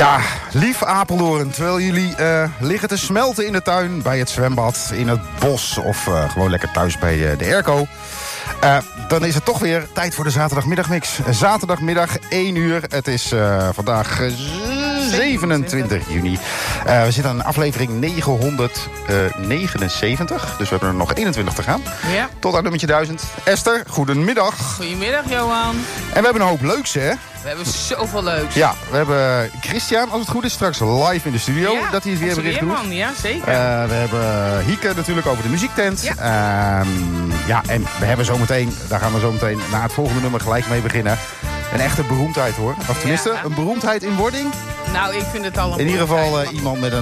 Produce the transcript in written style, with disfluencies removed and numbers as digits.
Ja, lief Apeldoorn, terwijl jullie liggen te smelten in de tuin, bij het zwembad, in het bos of gewoon lekker thuis bij de airco. Dan is het toch weer tijd voor de zaterdagmiddagmix. Zaterdagmiddag 1 uur. Het is vandaag 27 juni. We zitten aan aflevering 979. Dus we hebben er nog 21 te gaan. Ja. Tot aan nummertje 1000. Esther, goedemiddag. Goedemiddag, Johan. En we hebben een hoop leuks, hè? We hebben zoveel leuks. Ja, we hebben Christian, als het goed is, straks live in de studio. Ja, dat hij het weerbericht doet. Ja, zeker. We hebben Hieke natuurlijk over de muziektent. Ja. Ja, en we hebben zometeen, daar gaan we zo meteen na het volgende nummer gelijk mee beginnen. Een echte beroemdheid, hoor. Of tenminste, Ja. een beroemdheid in wording. Nou, ik vind het al een In ieder geval beroemdheid. iemand met een